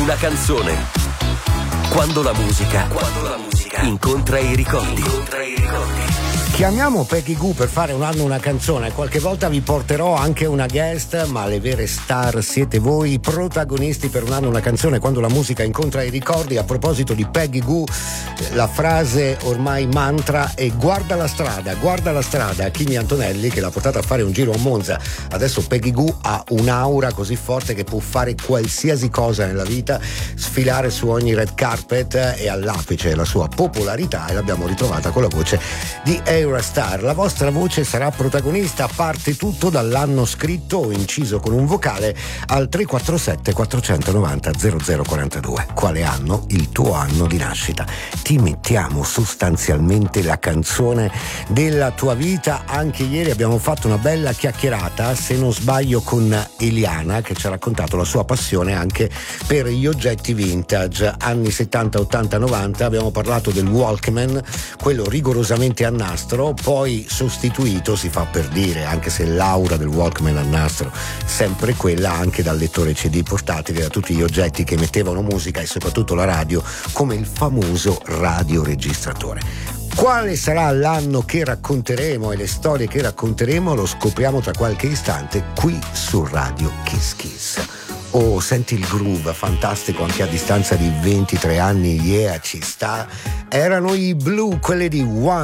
Una canzone. Quando la musica incontra i ricordi. Chiamiamo Peggy Gou per fare un anno una canzone. Qualche volta vi porterò anche una guest, ma le vere star siete voi, i protagonisti per un anno una canzone. Quando la musica incontra i ricordi. A proposito di Peggy Gou, la frase ormai mantra è guarda la strada. Kimi Antonelli, che l'ha portata a fare un giro a Monza. Adesso Peggy Gou ha un'aura così forte che può fare qualsiasi cosa nella vita, sfilare su ogni red carpet, e all'apice la sua popolarità, e l'abbiamo ritrovata con la voce di Eurostar. La vostra voce sarà protagonista. Parte tutto dall'anno scritto o inciso con un vocale al 347 490 0042. Quale anno? Il tuo anno di nascita. Ti mettiamo sostanzialmente la canzone della tua vita. Anche ieri abbiamo fatto una bella chiacchierata, se non sbaglio, con Eliana, che ci ha raccontato la sua passione anche per gli oggetti vintage anni 70, 80, 90. Abbiamo parlato del Walkman, quello rigorosamente a nastro, poi sostituito, si fa per dire, anche se l'aura del Walkman a nastro sempre quella, anche dal lettore CD portatile, da tutti gli oggetti che mettevano musica e soprattutto la radio, come il famoso radioregistratore. Quale sarà l'anno che racconteremo e le storie che racconteremo lo scopriamo tra qualche istante qui su Radio Kiss Kiss. Oh, senti il groove fantastico anche a distanza di 23 anni, yeah, ci sta. Erano i Blue, quelli di One